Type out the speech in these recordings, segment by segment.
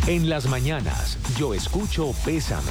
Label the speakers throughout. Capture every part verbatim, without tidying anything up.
Speaker 1: En las mañanas, yo escucho Bésame.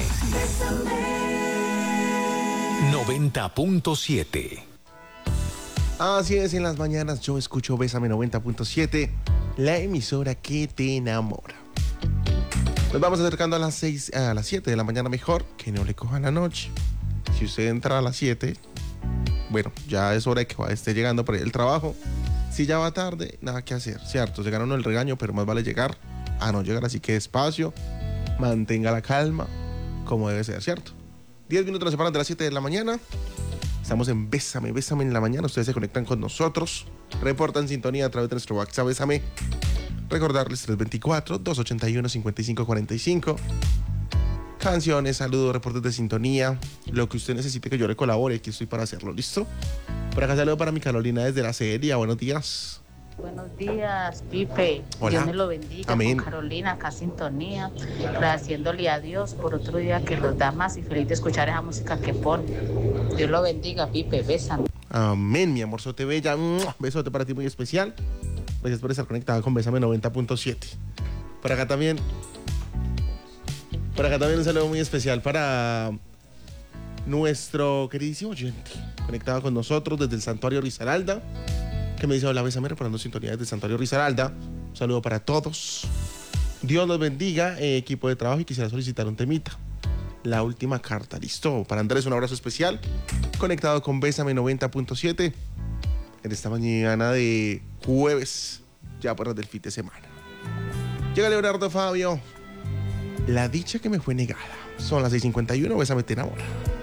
Speaker 1: noventa punto siete.
Speaker 2: Así es, en las mañanas yo escucho Bésame noventa punto siete, la emisora que te enamora. Nos vamos acercando a las seis, a las siete de la mañana, mejor que no le coja la noche. Si usted entra a las siete, bueno, ya es hora de que esté llegando por el trabajo. Si ya va tarde, nada que hacer, ¿cierto? Se gana uno el regaño, pero más vale llegar a no llegar, así que despacio, mantenga la calma, como debe ser, ¿cierto? Diez minutos nos separan de las siete de la mañana. Estamos en Bésame, Bésame en la mañana. Ustedes se conectan con nosotros, reportan sintonía a través de nuestro WhatsApp Bésame. Recordarles tres dos cuatro, dos ocho uno, cinco cinco cuatro cinco. Canciones, saludos, reportes de sintonía, lo que usted necesite que yo le colabore, aquí estoy para hacerlo, ¿listo? Por acá saludo para mi Carolina desde la serie. Buenos días.
Speaker 3: Buenos días, Pipe.
Speaker 2: Hola.
Speaker 3: Dios me lo bendiga.
Speaker 2: Amén.
Speaker 3: Con Carolina, acá sintonía, agradeciéndole a Dios por otro día que nos da más y feliz de escuchar esa música que pone. Dios lo bendiga, Pipe. Bésame.
Speaker 2: Amén, mi amor, sote bella. Besote para ti muy especial. Gracias por estar conectada con Bésame noventa punto siete. Por acá también, por acá también un saludo muy especial para nuestro queridísimo oyente, conectado con nosotros desde el Santuario Risaralda, que me dice: hola, Bésame, reparando sintonía desde el Santuario Risaralda. Un saludo para todos. Dios los bendiga, eh, equipo de trabajo, y quisiera solicitar un temita. La última carta, listo. Para Andrés, un abrazo especial, conectado con Bésame noventa punto siete en esta mañana de jueves, ya por del fin de semana. Llega Leonardo Fabio, La dicha que me fue negada. Son las seis cincuenta y uno, Bésame te enamora.